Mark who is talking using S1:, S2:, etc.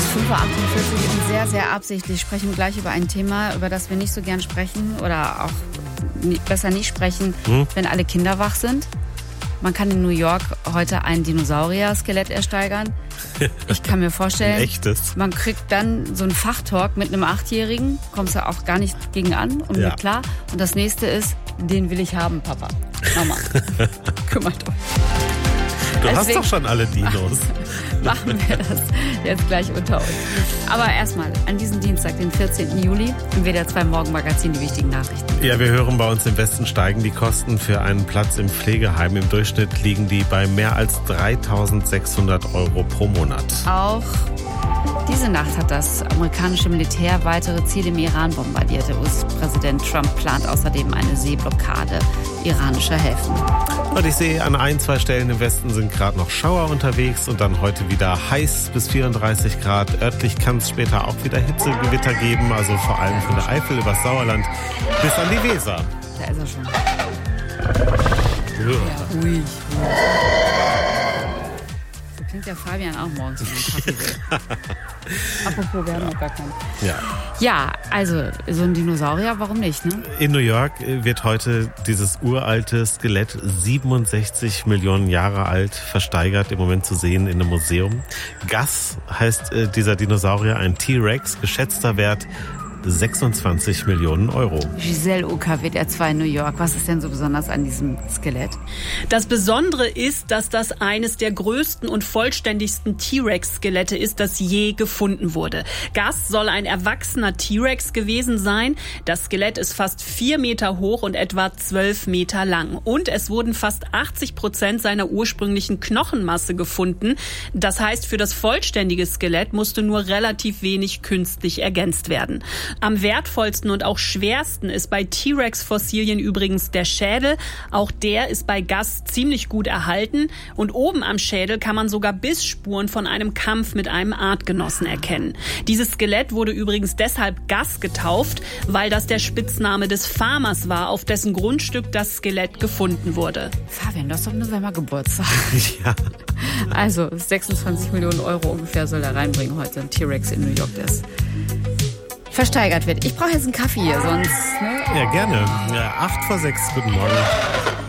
S1: 5:48 Uhr und sehr, sehr absichtlich sprechen wir gleich über ein Thema, über das wir nicht so gern sprechen oder auch besser nicht sprechen, wenn alle Kinder wach sind. Man kann in New York heute ein Dinosaurier-Skelett ersteigern. Ich kann mir vorstellen,
S2: ein echtes.
S1: Man kriegt dann so einen Fachtalk mit einem 8-Jährigen, kommst du auch gar nicht gegen an und mit klar. Und das nächste ist, den will ich haben, Papa. Mama, kümmert euch.
S2: Du hast doch schon alle Dinos.
S1: Machen wir das jetzt gleich unter uns. Aber erstmal an diesem Dienstag, den 14. Juli, im WDR 2 Morgenmagazin die wichtigen Nachrichten.
S2: Ja, wir hören, bei uns im Westen steigen die Kosten für einen Platz im Pflegeheim. Im Durchschnitt liegen die bei mehr als 3.600 € pro Monat.
S1: Auch diese Nacht hat das amerikanische Militär weitere Ziele im Iran bombardiert. Der US-Präsident Trump plant außerdem eine Seeblockade iranischer Häfen.
S2: Und ich sehe, an 1-2 Stellen im Westen sind gerade noch Schauer unterwegs und dann heute wieder heiß bis 34 Grad. Örtlich kann es später auch wieder Hitzegewitter geben, also vor allem von der Eifel übers Sauerland bis an die Weser.
S1: Da ist er schon. Ja, ruhig. So klingt der Fabian auch morgens, wenn er Kaffee will. Apropos, wir haben noch gar keinen. Ja, also so ein Dinosaurier, warum nicht, ne?
S2: In New York wird heute dieses uralte Skelett, 67 Millionen Jahre alt, versteigert, im Moment zu sehen in einem Museum. Gus heißt dieser Dinosaurier, ein T-Rex, geschätzter Wert 26 Millionen €.
S1: Giselle Uka, WDR 2 New York. Was ist denn so besonders an diesem Skelett?
S3: Das Besondere ist, dass das eines der größten und vollständigsten T-Rex-Skelette ist, das je gefunden wurde. Gus soll ein erwachsener T-Rex gewesen sein. Das Skelett ist fast 4 Meter hoch und etwa 12 Meter lang. Und es wurden fast 80% seiner ursprünglichen Knochenmasse gefunden. Das heißt, für das vollständige Skelett musste nur relativ wenig künstlich ergänzt werden. Am wertvollsten und auch schwersten ist bei T-Rex-Fossilien übrigens der Schädel. Auch der ist bei Gus ziemlich gut erhalten. Und oben am Schädel kann man sogar Bissspuren von einem Kampf mit einem Artgenossen erkennen. Dieses Skelett wurde übrigens deshalb Gus getauft, weil das der Spitzname des Farmers war, auf dessen Grundstück das Skelett gefunden wurde.
S1: Fabian, du hast doch im November Geburtstag.
S2: Ja.
S1: Also 26 Millionen € ungefähr soll er reinbringen heute, ein T-Rex in New York, das versteigert wird. Ich brauche jetzt einen Kaffee hier, sonst... Ne?
S2: Ja, gerne. 5:08, guten Morgen.